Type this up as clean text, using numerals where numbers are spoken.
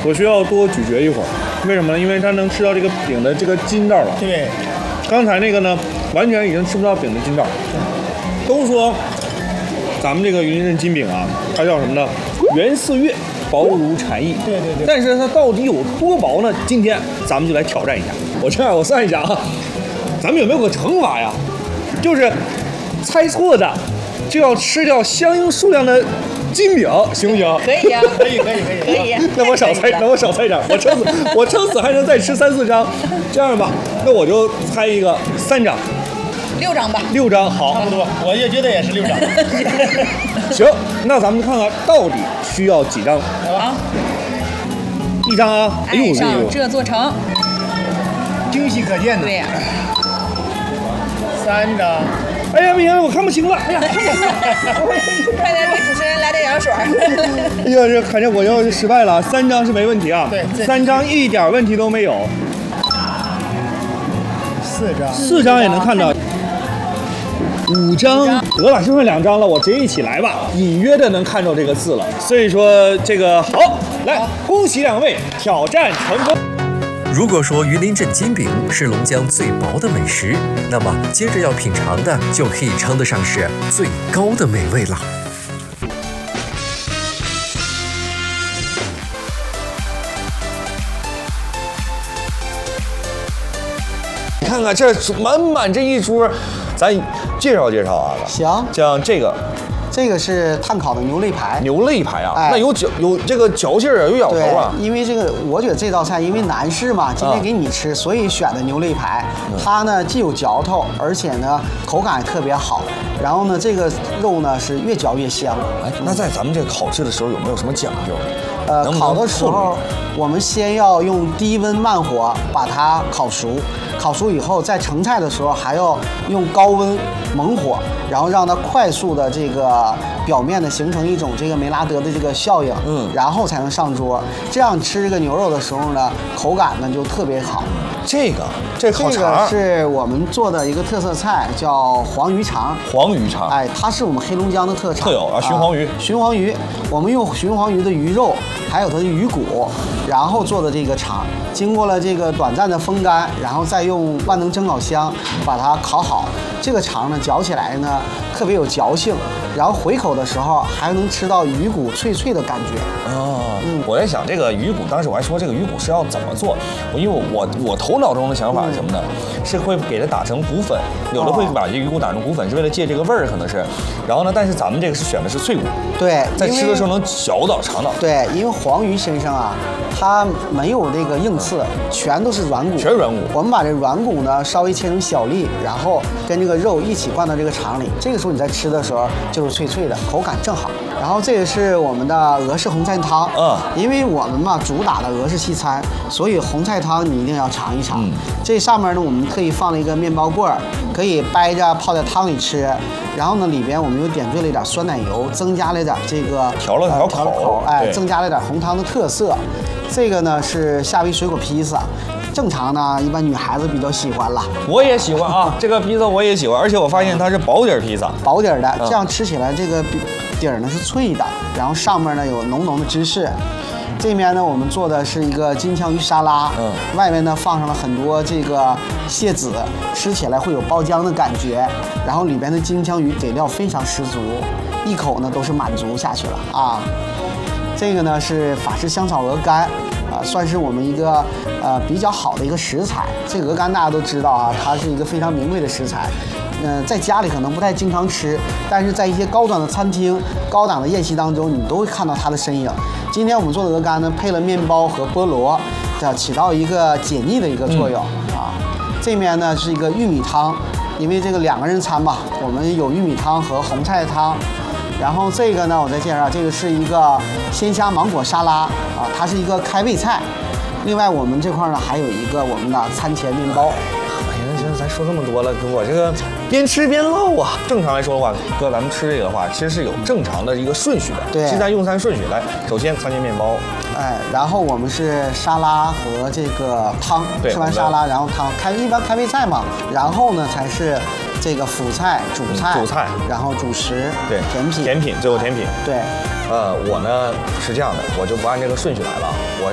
我需要多咀嚼一会儿。为什么呢？因为它能吃到这个饼的这个筋道了。 对， 刚才那个呢，完全已经吃不到饼的筋道。都说咱们这个云林镇金饼啊，它叫什么呢？圆似月，薄如蝉翼。 对。 但是它到底有多薄呢？今天咱们就来挑战一下。我算一下啊，咱们有没有个惩罚呀？就是猜错的就要吃掉相应数量的金饼，行不行？ 可以呀， 可以。 那我少猜点，我撑死还能再吃3、4张。这样吧，那我就猜一个3张。 6张吧。 6张，好， 差不多，我也觉得也是6张。 行，那咱们看看到底需要几张？ 好 ，1张啊！哎呦， 上这座城。 惊喜可见的。 对呀。 3张。 哎呀，不行，我看不清了。哎呀， 快点给主持人来点羊水。 哎呀，这看着我要失败了。3张是没问题啊。 对 ，3张一点问题都没有。 4张。 4张也能看到。5张得了，剩下2张了，我直接一起来吧。隐约的能看到这个字了，所以说这个好，来，恭喜2位挑战成功。 如果说云林镇金饼是龙江最薄的美食，那么接着要品尝的就可以称得上是最高的美味了。 你看看这满满这一桌，咱介绍介绍啊。 行， 像这个。 这个是炭烤的牛肋排， 牛肋排啊， 哎、 那有这个嚼劲儿啊，有咬头啊。 因为这个，我觉得这道菜因为男士嘛，今天给你吃，所以选的牛肋排。它呢既有嚼头，而且呢口感也特别好。然后呢，这个肉呢是越嚼越香。 哎，那在咱们这个烤制的时候有没有什么讲究？ 烤的时候，我们先要用低温慢火把它烤熟，烤熟以后，在盛菜的时候还要用高温猛火，然后让它快速的这个表面呢形成一种这个梅拉德的这个效应，然后才能上桌。这样吃这个牛肉的时候呢，口感呢就特别好。 这烤肠， 这个是我们做的一个特色菜，叫黄鱼肠。 黄鱼肠， 哎，它是我们黑龙江的特产， 特有啊，鲟黄鱼。 鲟黄鱼，我们用鲟黄鱼的鱼肉，还有它的鱼骨，然后做的这个肠，经过了这个短暂的风干，然后再用万能蒸烤箱把它烤好。这个肠呢，嚼起来呢特别有嚼性，然后回口的时候还能吃到鱼骨脆脆的感觉。 哦，我在想这个鱼骨，当时我还说这个鱼骨是要怎么做，因为我头脑中的想法是什么呢？是会给它打成骨粉，有的会把这鱼骨打成骨粉，是为了借这个味儿，可能是。然后呢，但是咱们这个是选的是脆骨， 对， 在吃的时候能嚼到尝到。 对，因为黄鱼身上啊，它没有这个硬刺，全都是软骨， 全软骨。 我们把这软骨呢稍微切成小粒，然后跟这个肉一起灌到这个肠里，这个时候你在吃的时候就是脆脆的，口感正好。然后这个是我们的俄式红菜汤，因为我们嘛主打的俄式西餐，所以红菜汤你一定要尝一尝。这上面呢我们特意放了一个面包棍儿，可以掰着泡在汤里吃。然后呢里边我们又点缀了一点酸奶油，增加了点这个调了口， 哎，增加了点红汤的特色。这个呢是夏威夷水果披萨。正常呢，一般女孩子比较喜欢了。 我也喜欢啊，这个披萨我也喜欢，而且我发现它是薄底披萨， 薄底的，这样吃起来这个底儿呢是脆的，然后上面呢有浓浓的芝士。这边呢我们做的是一个金枪鱼沙拉，外面呢放上了很多这个蟹籽，吃起来会有爆浆的感觉，然后里边的金枪鱼给料非常十足，一口呢都是满足下去了啊。这个呢是法式香草鹅肝。算是我们一个比较好的一个食材。这鹅肝大家都知道啊，它是一个非常名贵的食材。在家里可能不太经常吃，但是在一些高端的餐厅、高档的宴席当中，你都会看到它的身影。今天我们做的鹅肝呢，配了面包和菠萝，起到一个解腻的一个作用啊。这面呢是一个玉米汤，因为这个2个人餐嘛，我们有玉米汤和红菜汤。然后这个呢，我再介绍，这个是一个鲜虾芒果沙拉啊，它是一个开胃菜。另外，我们这块呢还有一个我们的餐前面包。 哎呀，行，咱说这么多了，哥，我这个边吃边唠啊。正常来说的话，哥，咱们吃这个的话，其实是有正常的一个顺序的， 对， 鸡蛋用餐顺序。来，首先餐前面包， 哎，然后我们是沙拉和这个汤，吃完沙拉然后汤，一般开胃菜嘛，然后呢才是。这个辅菜、主菜，然后主食， 对， 甜品， 最后甜品。 对， 我呢是这样的，我就不按这个顺序来了，我